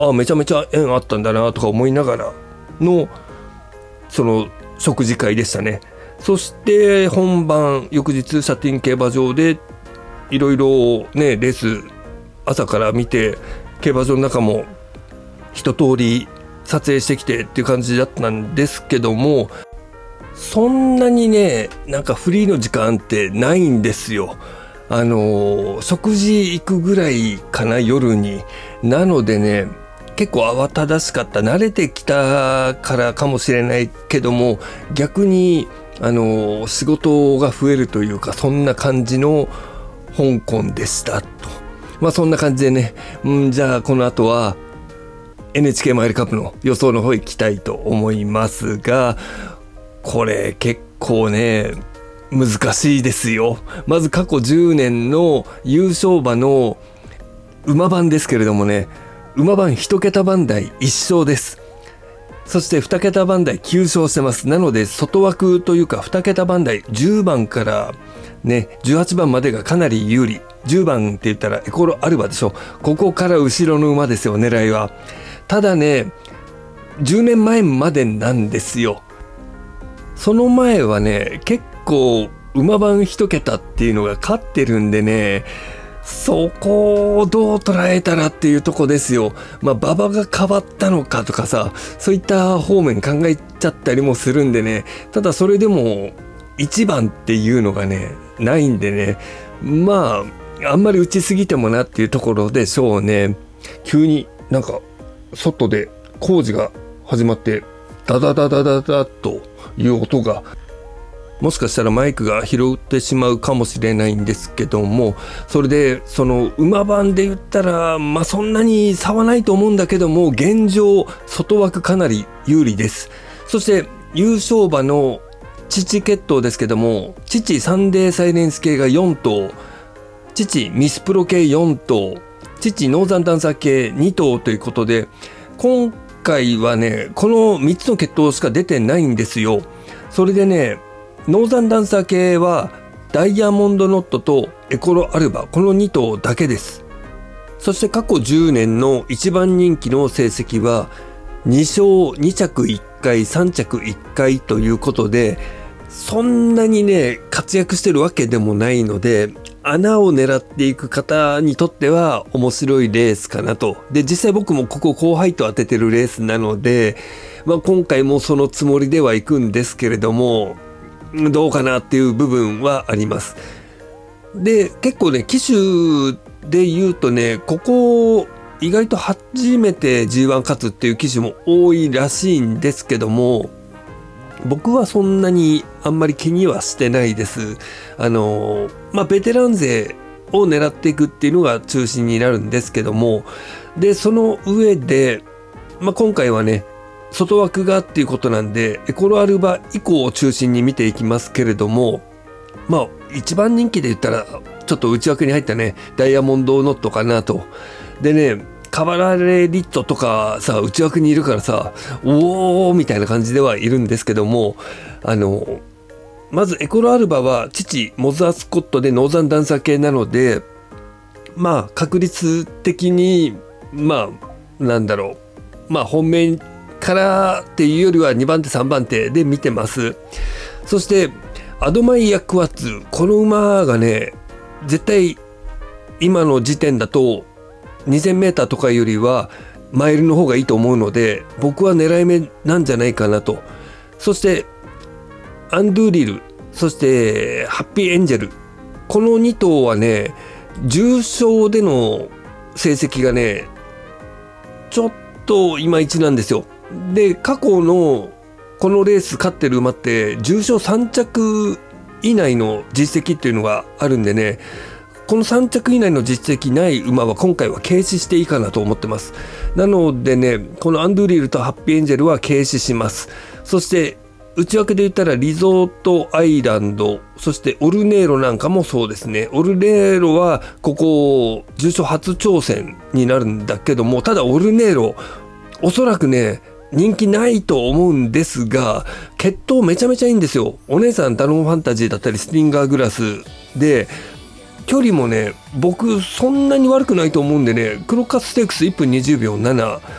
めちゃめちゃ縁あったんだなとか思いながらのその食事会でしたね。そして本番翌日シャティン競馬場でいろいろねレース朝から見て、競馬場の中も一通り撮影してきてっていう感じだったんですけども、そんなにねなんかフリーの時間ってないんですよ。食事行くぐらいかな、夜に。なのでね結構慌ただしかった。慣れてきたからかもしれないけども、逆に仕事が増えるというか、そんな感じの香港でしたと。そんな感じでね、じゃあこの後は NHK マイルカップの予想の方行きたいと思いますが、これ結構ね難しいですよ。まず過去10年の優勝馬の馬番ですけれどもね、馬番1桁番台1勝です。そして2桁番台9勝してます。なので外枠というか2桁番台10番からね18番までがかなり有利。10番って言ったらエコロアルバでしょ。ここから後ろの馬ですよ、狙いは。ただね10年前までなんですよ。その前はね結構馬番1桁っていうのが勝ってるんでね、そこをどう捉えたらっていうとこですよ。馬場が変わったのかとかさ、そういった方面考えちゃったりもするんでね。ただそれでも1番っていうのがねないんでね、あんまり打ちすぎてもなっていうところでしょうね。急になんか外で工事が始まってダダダダダダという音が、もしかしたらマイクが拾ってしまうかもしれないんですけども、それでその馬番で言ったらそんなに差はないと思うんだけども、現状外枠かなり有利です。そして優勝馬の父血統ですけども、父サンデーサイレンス系が4頭、父ミスプロ系4頭、父ノーザンダンサー系2頭ということで、今回はねこの3つの血統しか出てないんですよ。それでねノーザンダンサー系はダイヤモンドノットとエコロアルバ、この2頭だけです。そして過去10年の一番人気の成績は2勝2着1回3着1回ということで、そんなにね活躍してるわけでもないので、穴を狙っていく方にとっては面白いレースかなと。で実際僕もここ後輩と当ててるレースなので、今回もそのつもりでは行くんですけれども、どうかなっていう部分はあります。で結構ね騎手で言うとね、ここ意外と初めて G1 勝つっていう騎手も多いらしいんですけども、僕はそんなにあんまり気にはしてないです。ベテラン勢を狙っていくっていうのが中心になるんですけども、でその上で、今回はね外枠がっていうことなんでエコロアルバ以降を中心に見ていきますけれども、一番人気で言ったらちょっと内枠に入ったねダイヤモンドノットかなと。でねカバラレリットとかさ内枠にいるからさ、おーみたいな感じではいるんですけども、まずエコロアルバは父モズアスコットでノーザンダンサー系なので、確率的に本命からっていうよりは2番手3番手で見てます。そしてアドマイヤクワッツ、この馬がね絶対今の時点だと 2000m とかよりはマイルの方がいいと思うので、僕は狙い目なんじゃないかなと。そしてアンドゥリル、そしてハッピーエンジェル、この2頭はね重賞での成績がねちょっといまいちなんですよ。で過去のこのレース勝ってる馬って重賞3着以内の実績っていうのがあるんでね、この3着以内の実績ない馬は今回は軽視していいかなと思ってます。なのでねこのアンドゥリルとハッピーエンジェルは軽視します。そして内訳で言ったらリゾートアイランド、そしてオルネーロなんかもそうですね。オルネーロはここ重賞初挑戦になるんだけども、ただオルネーロおそらくね人気ないと思うんですが、血統めちゃめちゃいいんですよ。お姉さんダノンファンタジーだったりスティンガーグラスで、 距離もね僕そんなに悪くないと思うんでね、クロカスステークス1分20秒7